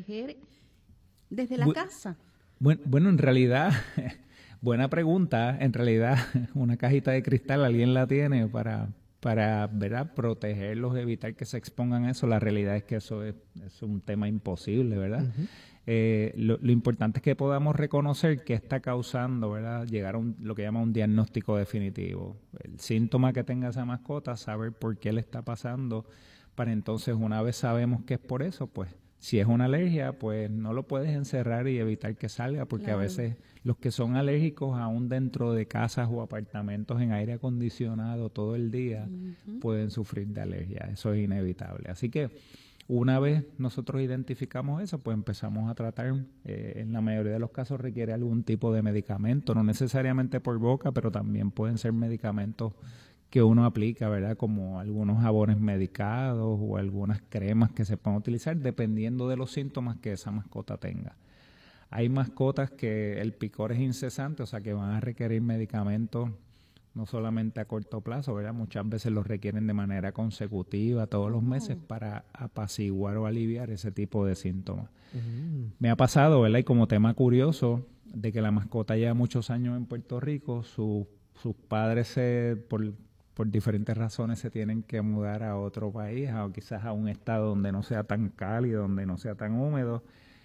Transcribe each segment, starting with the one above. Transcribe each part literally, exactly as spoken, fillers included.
proteger desde la Bu- casa? Bueno, bueno, en realidad, buena pregunta. En realidad, una cajita de cristal alguien la tiene para, para ¿verdad? protegerlos, evitar que se expongan a eso. La realidad es que eso es, es un tema imposible, ¿verdad? Uh-huh. Eh, lo, lo importante es que podamos reconocer qué está causando, ¿verdad? Llegar a un, lo que llama un diagnóstico definitivo. El síntoma que tenga esa mascota, saber por qué le está pasando, para entonces, una vez sabemos que es por eso, pues, si es una alergia, pues no lo puedes encerrar y evitar que salga, porque claro. a veces los que son alérgicos aún dentro de casas o apartamentos en aire acondicionado todo el día uh-huh. pueden sufrir de alergia. Eso es inevitable. Así que una vez nosotros identificamos eso, pues empezamos a tratar. Eh, en la mayoría de los casos requiere algún tipo de medicamento, no necesariamente por boca, pero también pueden ser medicamentos que uno aplica, ¿verdad? Como algunos jabones medicados o algunas cremas que se pueden utilizar dependiendo de los síntomas que esa mascota tenga. Hay mascotas que el picor es incesante, o sea que van a requerir medicamentos no solamente a corto plazo, ¿verdad? Muchas veces los requieren de manera consecutiva todos los meses para apaciguar o aliviar ese tipo de síntomas. Uh-huh. Me ha pasado, ¿verdad? Y como tema curioso, de que la mascota lleva muchos años en Puerto Rico, su, sus padres se... por por diferentes razones se tienen que mudar a otro país o quizás a un estado donde no sea tan cálido, donde no sea tan húmedo,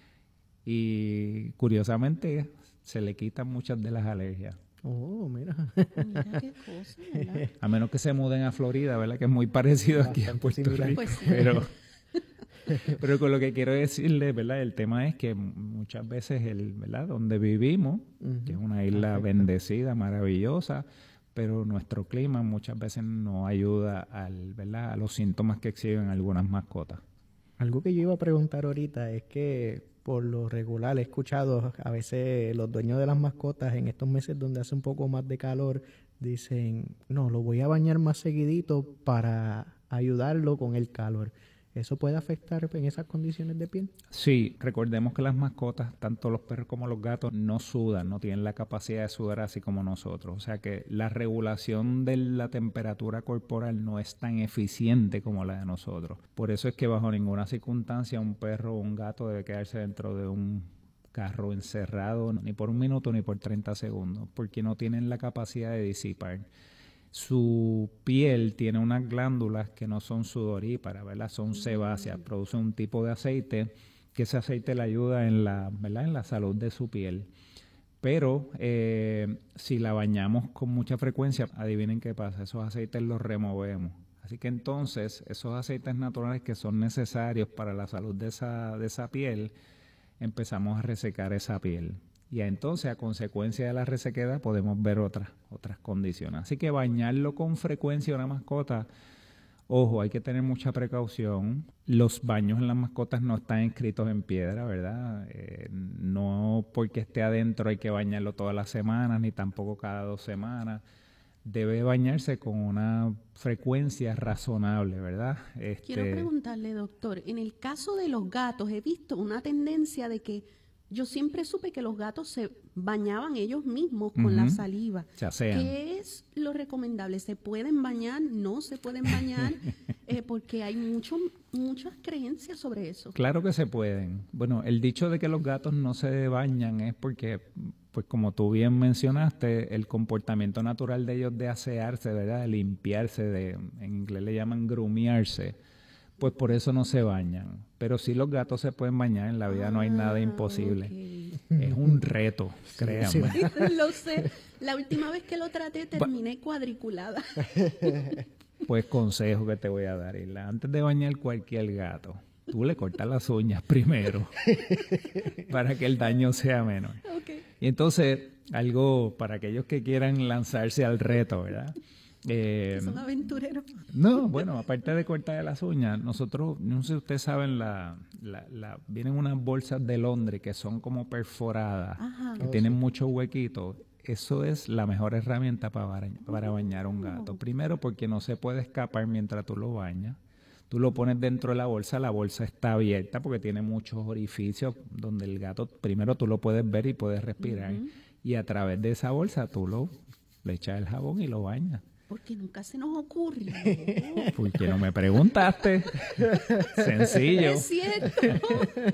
y curiosamente se le quitan muchas de las alergias. Oh, mira. Mira qué cosa, ¿verdad? A menos que se muden a Florida, ¿verdad? Que es muy parecido aquí a Puerto similar. Rico. Pues, pero, pero con lo que quiero decirle, ¿verdad? El tema es que muchas veces, el, ¿verdad? Donde vivimos, uh-huh. que es una isla Perfecto. bendecida, maravillosa, pero nuestro clima muchas veces no ayuda al, ¿verdad? a los síntomas que exhiben algunas mascotas. Algo que yo iba a preguntar ahorita es que por lo regular he escuchado a veces los dueños de las mascotas en estos meses donde hace un poco más de calor dicen, no, lo voy a bañar más seguidito para ayudarlo con el calor. ¿Eso puede afectar en esas condiciones de piel? Sí, recordemos que las mascotas, tanto los perros como los gatos, no sudan, no tienen la capacidad de sudar así como nosotros. O sea que la regulación de la temperatura corporal no es tan eficiente como la de nosotros. Por eso es que bajo ninguna circunstancia un perro o un gato debe quedarse dentro de un carro encerrado, ni por un minuto ni por treinta segundos, porque no tienen la capacidad de disipar. Su piel tiene unas glándulas que no son sudoríparas, ¿verdad? Son sebáceas, producen un tipo de aceite que ese aceite le ayuda en la, ¿verdad? en la salud de su piel. Pero eh, si la bañamos con mucha frecuencia, adivinen qué pasa, esos aceites los removemos. Así que entonces esos aceites naturales que son necesarios para la salud de esa, de esa piel, empezamos a resecar esa piel. Y entonces, a consecuencia de la resequedad, podemos ver otras, otras condiciones. Así que bañarlo con frecuencia a una mascota, ojo, hay que tener mucha precaución. Los baños en las mascotas no están escritos en piedra, ¿verdad? Eh, no porque esté adentro hay que bañarlo todas las semanas, ni tampoco cada dos semanas. Debe bañarse con una frecuencia razonable, ¿verdad? Este... Quiero preguntarle, doctor, en el caso de los gatos, he visto una tendencia de que yo siempre supe que los gatos se bañaban ellos mismos con uh-huh. la saliva. ¿Qué es lo recomendable? ¿Se pueden bañar? ¿No se pueden bañar? eh, porque hay mucho, muchas creencias sobre eso. Claro que se pueden. Bueno, el dicho de que los gatos no se bañan es porque, pues como tú bien mencionaste, el comportamiento natural de ellos de asearse, ¿verdad? De limpiarse, de, en inglés le llaman grumearse, pues por eso no se bañan. Pero sí los gatos se pueden bañar, en la vida ah, no hay nada imposible. Okay. Es un reto, créanme. Sí, sí. Lo sé. La última vez que lo traté terminé cuadriculada. Pues consejo que te voy a dar, Isla. Antes de bañar cualquier gato, tú le cortas las uñas primero para que el daño sea menor. Okay. Y entonces, algo para aquellos que quieran lanzarse al reto, ¿verdad? Eh, son aventureros. No, bueno, aparte de cortar las uñas, nosotros, no sé si ustedes saben, la, la, la, vienen unas bolsas de Londres que son como perforadas, Ajá. que oh, tienen sí. muchos huequitos. Eso es la mejor herramienta para, bañar, para bañar a un gato. Primero porque no se puede escapar mientras tú lo bañas. Tú lo pones dentro de la bolsa, la bolsa está abierta porque tiene muchos orificios donde el gato, primero tú lo puedes ver y puedes respirar. Uh-huh. Y a través de esa bolsa tú lo, le echas el jabón y lo bañas. Porque nunca se nos ocurre. ¿Por qué no me preguntaste? Sencillo. Es cierto.